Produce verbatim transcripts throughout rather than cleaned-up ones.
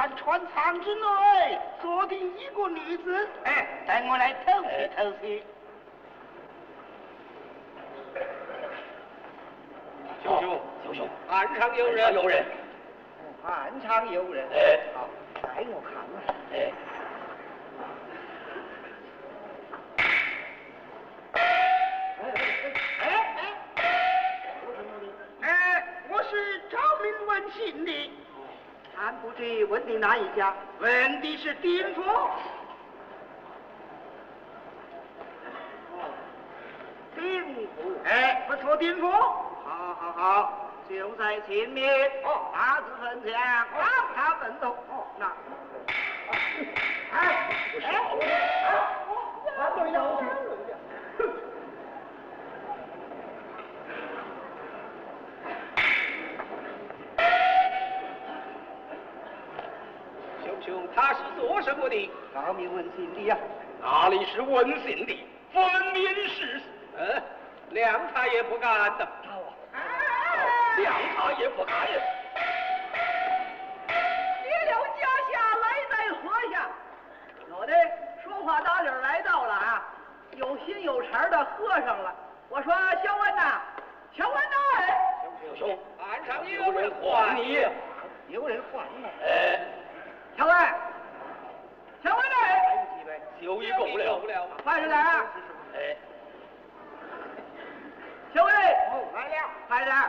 看船舱之内坐的一个女子，哎，带我来透视透视。 兄兄，兄兄，岸上有人，有人， 岸上有人。 哎， 好，带我看看。 哎。 问信的，俺不知问的哪一家？问的是丁府。丁府，哎，不错，丁府。好好好，就在前面。哦，大字分墙，往他奔走。哦，那。哎，不是好人。哎，对呀。 兄，他是做什么的？ 高明问信的呀。 哪里是问信的？分明是……嗯，谅他也不敢的。谅他也不敢。 别了家下，来在河下。老的说话打理来到了啊，有心有茬的和尚了。我说小文呐，小文呐， 兄兄，岸上有人唤你， 有人唤我。 哎。 小文，小文嘞， 酒已够了， 快着点啊！ 哎， 小文， 哦，来了， 快点。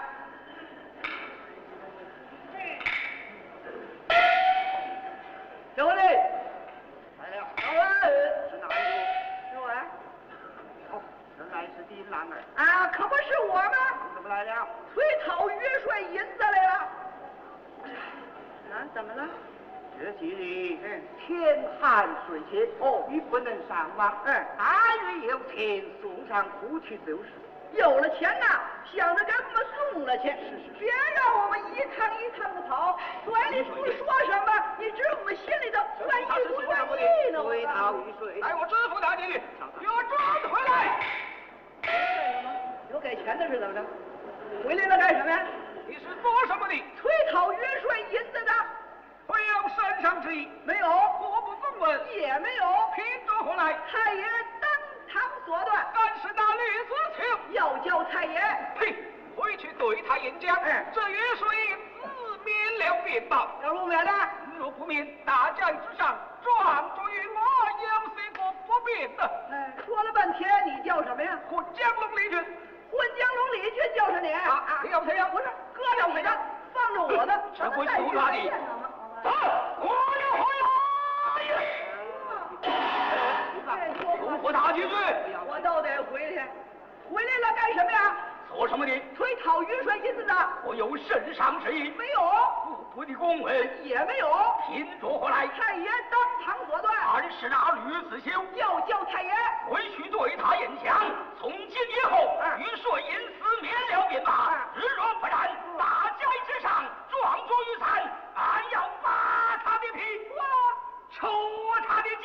小文嘞， 来了。 小文是哪一个？ 是我。 哦，原来是丁兰儿。 啊，可不是我吗？ 你怎么来了？ 催讨月税银子来了。啊，怎么了？ 这几日，嗯，天寒水切，哦，雨不能上网，嗯，大约有钱送上户去就是。 有了钱呐，想着给我们送了钱，是是，别让我们一趟一趟的跑，嘴里不说什么，你知我们心里头愿意不愿意呢？ 水讨雨水， 来，我支付大你，给我转回来。 干什么？有给钱的是怎么着？回来了干什么呀？ 你是做什么的？ 催讨月税银子的。 没有身上之意， 没有， 我不奉问， 也没有， 凭着何来？ 太爷当堂所断， 敢是那吕子秋， 要叫太爷， 呸！回去对他演讲， 嗯， 这月税自免了便罢。 要不免的， 若不免，大将之上，状着于我，有些个不便的。 哎，说了半天，你叫什么呀？ 混江龙李俊， 混江龙李俊就是你啊啊！要不要？ 不是，搁着我的，放着我的， 这不输他的。走，我要回来。如何打几句？ 我都得回去。回来了干什么呀？ 做什么的？ 催讨雨水银子的。 我有圣上之意。 没有。 不的公文也没有。 凭着何来？ 太爷当堂所断。 俺是那吕子修， 要叫太爷回去对他演讲。从今以后，雨水银